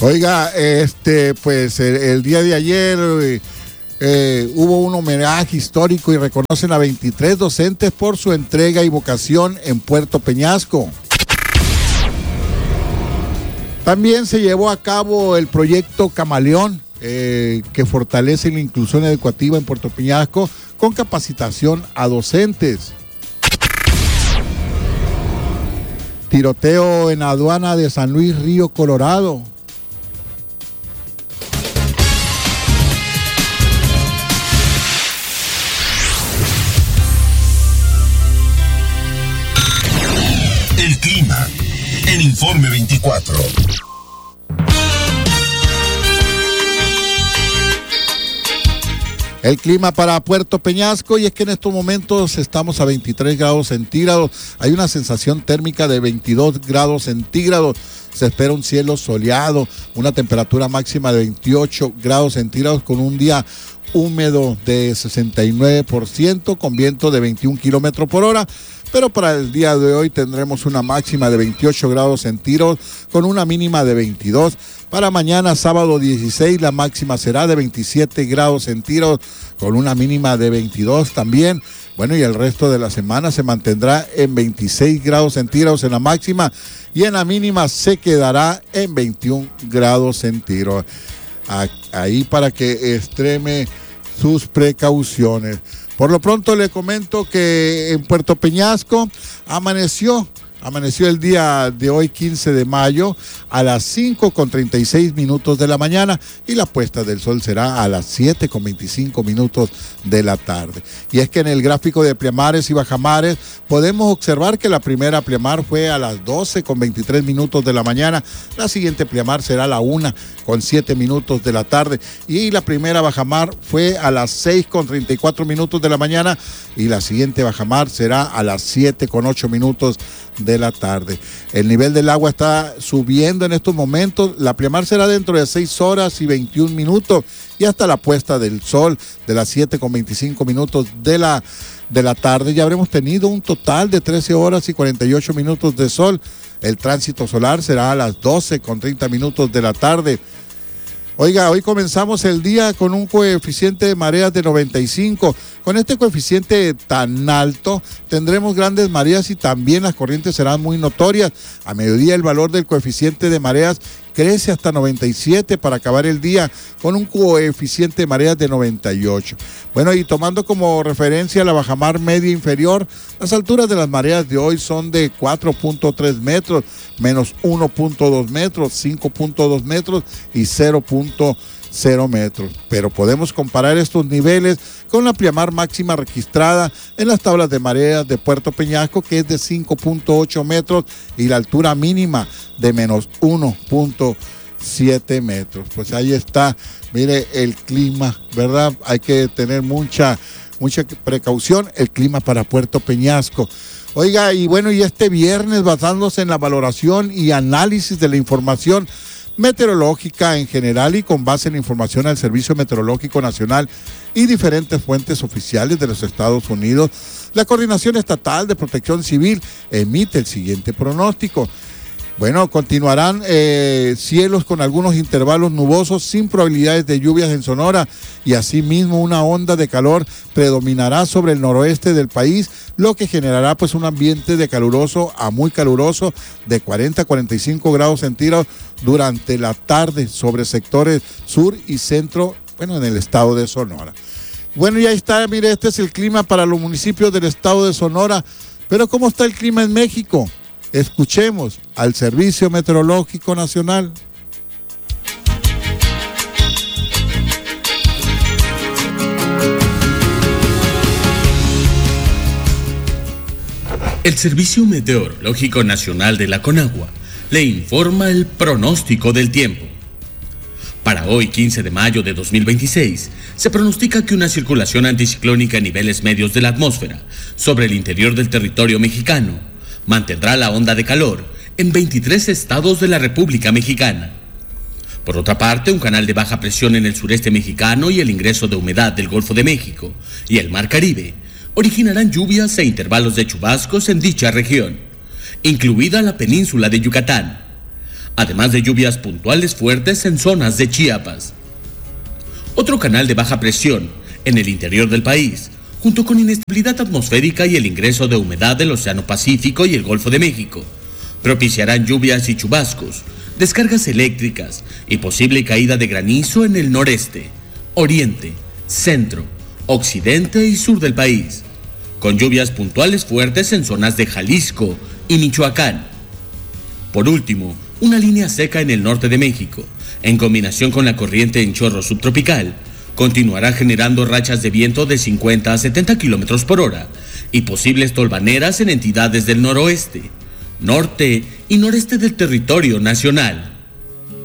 Oiga, pues el día de ayer hubo un homenaje histórico y reconocen a 23 docentes por su entrega y vocación en Puerto Peñasco. También se llevó a cabo el proyecto Camaleón, que fortalece la inclusión educativa en Puerto Peñasco con capacitación a docentes. Tiroteo en aduana de San Luis Río Colorado. El clima en Informe 24. El clima para Puerto Peñasco, y es que en estos momentos estamos a 23 grados centígrados, hay una sensación térmica de 22 grados centígrados, se espera un cielo soleado, una temperatura máxima de 28 grados centígrados con un día húmedo de 69%, con viento de 21 kilómetros por hora. Pero para el día de hoy tendremos una máxima de 28 grados centígrados con una mínima de 22. Para mañana, sábado 16, la máxima será de 27 grados centígrados con una mínima de 22 también. Bueno, y el resto de la semana se mantendrá en 26 grados centígrados en la máxima y en la mínima se quedará en 21 grados centígrados. Ahí para que extreme sus precauciones. Por lo pronto le comento que en Puerto Peñasco amaneció el día de hoy, 15 de mayo, a las 5:36 de la mañana, y la puesta del sol será a las 7:25 de la tarde. Y es que en el gráfico de pleamares y bajamares podemos observar que la primera pleamar fue a las 12:23 de la mañana, la siguiente pleamar será a la 1:07 de la tarde, y la primera bajamar fue a las 6:34 de la mañana, y la siguiente bajamar será a las 7:08 de la tarde. El nivel del agua está subiendo en estos momentos. La pleamar será dentro de 6 horas y 21 minutos y hasta la puesta del sol de las 7:25 de la tarde ya habremos tenido un total de 13 horas y 48 minutos de sol. El tránsito solar será a las 12:30 de la tarde. Oiga, hoy comenzamos el día con un coeficiente de mareas de 95. Con este coeficiente tan alto tendremos grandes mareas y también las corrientes serán muy notorias. A mediodía el valor del coeficiente de mareas crece hasta 97 para acabar el día con un coeficiente de mareas de 98. Bueno, y tomando como referencia la bajamar media inferior, las alturas de las mareas de hoy son de 4.3 metros, menos 1.2 metros, 5.2 metros y 0.0 metros. Pero podemos comparar estos niveles con la pleamar máxima registrada en las tablas de mareas de Puerto Peñasco, que es de 5.8 metros, y la altura mínima de menos 1.7 metros. Pues ahí está, mire el clima, ¿verdad? Hay que tener mucha precaución, el clima para Puerto Peñasco. Oiga, y bueno, y este viernes, basándose en la valoración y análisis de la información meteorológica en general y con base en información al Servicio Meteorológico Nacional y diferentes fuentes oficiales de los Estados Unidos, la Coordinación Estatal de Protección Civil emite el siguiente pronóstico. Bueno, continuarán cielos con algunos intervalos nubosos sin probabilidades de lluvias en Sonora, y asimismo una onda de calor predominará sobre el noroeste del país, lo que generará pues un ambiente de caluroso a muy caluroso de 40 a 45 grados centígrados durante la tarde sobre sectores sur y centro, bueno, en el estado de Sonora. Bueno, y ahí está, mire, este es el clima para los municipios del estado de Sonora. Pero ¿cómo está el clima en México? Escuchemos al Servicio Meteorológico Nacional. El Servicio Meteorológico Nacional de la Conagua le informa el pronóstico del tiempo. Para hoy, 15 de mayo de 2026, se pronostica que una circulación anticiclónica a niveles medios de la atmósfera sobre el interior del territorio mexicano mantendrá la onda de calor en 23 estados de la República Mexicana. Por otra parte, un canal de baja presión en el sureste mexicano y el ingreso de humedad del Golfo de México y el Mar Caribe originarán lluvias e intervalos de chubascos en dicha región, incluida la península de Yucatán. además de lluvias puntuales fuertes en zonas de Chiapas. Otro canal de baja presión en el interior del país, junto con inestabilidad atmosférica y el ingreso de humedad del Océano Pacífico y el Golfo de México, propiciarán lluvias y chubascos, descargas eléctricas y posible caída de granizo en el noreste, oriente, centro, occidente y sur del país, con lluvias puntuales fuertes en zonas de Jalisco y Michoacán. Por último, una línea seca en el norte de México, en combinación con la corriente en chorro subtropical, continuará generando rachas de viento de 50 a 70 kilómetros por hora y posibles tolvaneras en entidades del noroeste, norte y noreste del territorio nacional.